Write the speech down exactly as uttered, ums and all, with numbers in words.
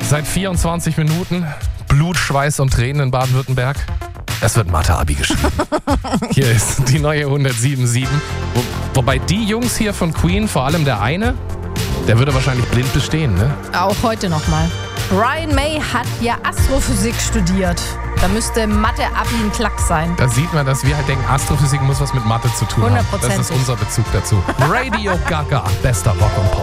Seit vierundzwanzig Minuten Blut, Schweiß und Tränen in Baden-Württemberg. Es wird Mathe-Abi geschrieben. Hier ist die neue hundertsieben Komma sieben. Wo, wobei die Jungs hier von Queen, vor allem der eine, der würde wahrscheinlich blind bestehen, ne? Auch heute nochmal. Brian May hat ja Astrophysik studiert. Da müsste Mathe-Abi ein Klacks sein. Da sieht man, dass wir halt denken, Astrophysik muss was mit Mathe zu tun haben. hundert Prozent. Das ist unser Bezug dazu. Radio Gaga, bester Rock und Pop.